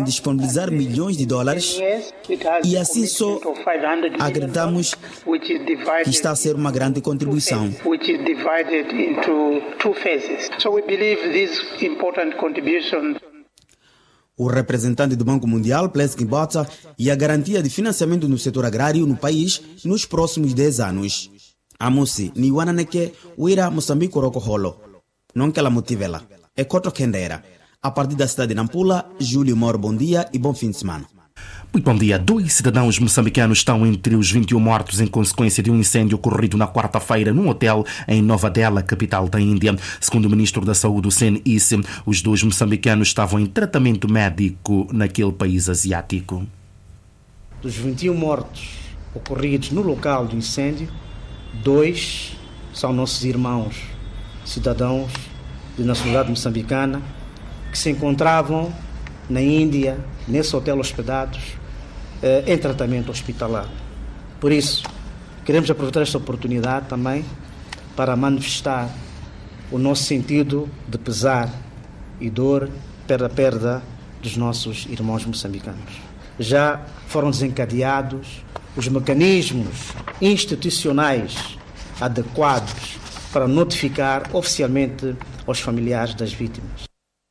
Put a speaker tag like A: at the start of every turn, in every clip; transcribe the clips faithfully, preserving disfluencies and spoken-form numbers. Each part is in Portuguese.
A: em disponibilizar milhões de dólares e assim só acreditamos que está a ser uma grande contribuição. O representante do Banco Mundial, Plesky Botsa, e a garantia de financiamento no setor agrário no país nos próximos dez anos. Amusi, ni wananeke, uira Moçambique Rocoholo. Não que ela motivela. É Coto Kendera. A partir da cidade de Nampula, Júlio Moro, bom dia e bom fim de semana.
B: Muito bom dia. Dois cidadãos moçambicanos estão entre os vinte e um mortos em consequência de um incêndio ocorrido na quarta-feira num hotel em Nova Delhi, capital da Índia. Segundo o ministro da Saúde, Hussein Isse, os dois moçambicanos estavam em tratamento médico naquele país asiático.
C: Dos vinte e um mortos ocorridos no local do incêndio, dois são nossos irmãos, cidadãos de nacionalidade moçambicana, que se encontravam na Índia, nesse hotel hospedados, em tratamento hospitalar. Por isso, queremos aproveitar esta oportunidade também para manifestar o nosso sentido de pesar e dor pela perda dos nossos irmãos moçambicanos. Já foram desencadeados os mecanismos institucionais adequados para notificar oficialmente aos familiares das vítimas.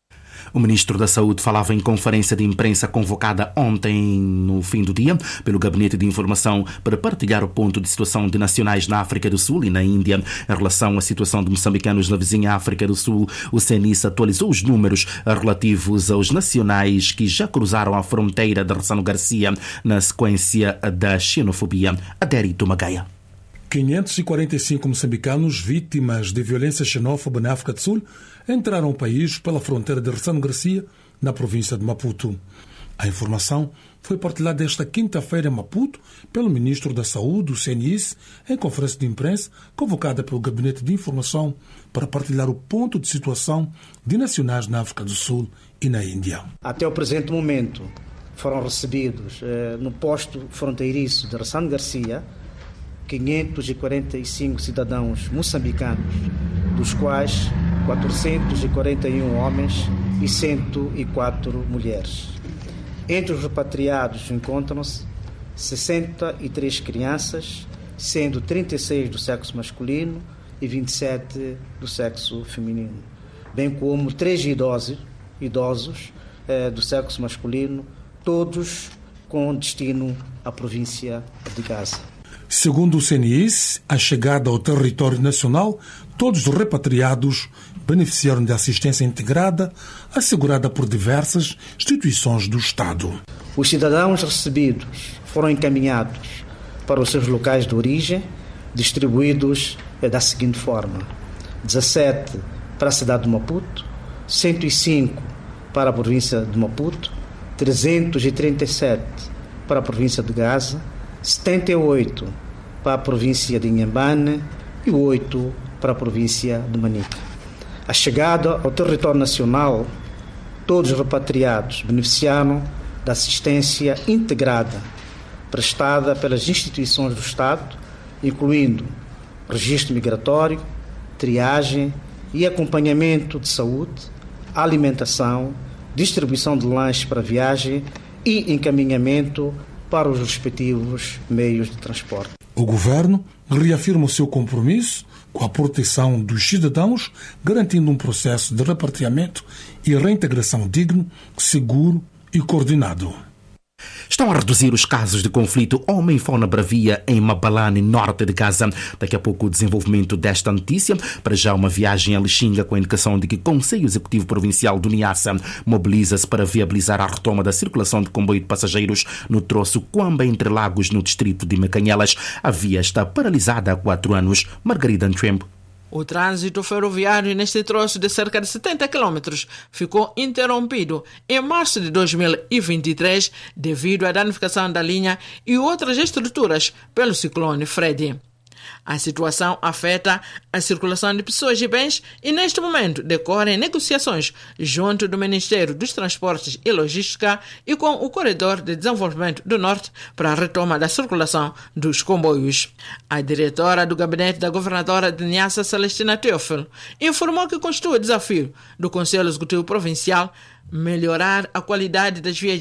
B: O ministro da Saúde falava em conferência de imprensa convocada ontem, no fim do dia, pelo Gabinete de Informação para partilhar o ponto de situação de nacionais na África do Sul e na Índia. Em relação à situação de moçambicanos na vizinha África do Sul, o C N I S atualizou os números relativos aos nacionais que já cruzaram a fronteira de Ressano Garcia na sequência da xenofobia. Adérito Magaia.
D: quinhentos e quarenta e cinco moçambicanos vítimas de violência xenófoba na África do Sul entraram ao país pela fronteira de Ressano Garcia, na província de Maputo. A informação foi partilhada esta quinta-feira em Maputo pelo ministro da Saúde, o C N I S, em conferência de imprensa convocada pelo Gabinete de Informação para partilhar o ponto de situação de nacionais na África do Sul e na Índia.
C: Até o presente momento foram recebidos eh, no posto fronteiriço de Ressano Garcia quinhentos e quarenta e cinco cidadãos moçambicanos, dos quais quatrocentos e quarenta e um homens e cento e quatro mulheres. Entre os repatriados encontram-se sessenta e três crianças, sendo trinta e seis do sexo masculino e vinte e sete do sexo feminino, bem como três idosos, idosos eh, do sexo masculino, todos com destino à província de Gaza.
D: Segundo o C N I S, a chegada ao território nacional, todos os repatriados beneficiaram de assistência integrada assegurada por diversas instituições do Estado.
C: Os cidadãos recebidos foram encaminhados para os seus locais de origem, distribuídos da seguinte forma: dezassete para a cidade de Maputo, cento e cinco para a província de Maputo, trezentos e trinta e sete para a província de Gaza, setenta e oito para a província de Inhambane e oito para a província de Manica. A chegada ao território nacional, todos os repatriados beneficiaram da assistência integrada prestada pelas instituições do Estado, incluindo registro migratório, triagem e acompanhamento de saúde, alimentação, distribuição de lanches para viagem e encaminhamento para os respectivos meios de transporte.
D: O governo reafirma o seu compromisso com a proteção dos cidadãos, garantindo um processo de repatriamento e reintegração digno, seguro e coordenado.
B: Estão a reduzir os casos de conflito homem-fauna-bravia em Mabalane, norte de Gaza. Daqui a pouco o desenvolvimento desta notícia. Para já uma viagem a Lixinga com a indicação de que o Conselho Executivo Provincial do Niassa mobiliza-se para viabilizar a retoma da circulação de comboio de passageiros no troço Quamba entre Lagos, no distrito de Mecanhelas. A via está paralisada há quatro anos. Margarida Antwembo.
E: O trânsito ferroviário neste troço de cerca de setenta quilômetros ficou interrompido em março de dois mil e vinte e três devido à danificação da linha e outras estruturas pelo ciclone Freddy. A situação afeta a circulação de pessoas e bens e, neste momento, decorrem negociações junto do Ministério dos Transportes e Logística e com o Corredor de Desenvolvimento do Norte para a retoma da circulação dos comboios. A diretora do gabinete da governadora de Niassa, Celestina Teófilo, informou que constitui o desafio do Conselho Executivo Provincial melhorar a qualidade das vias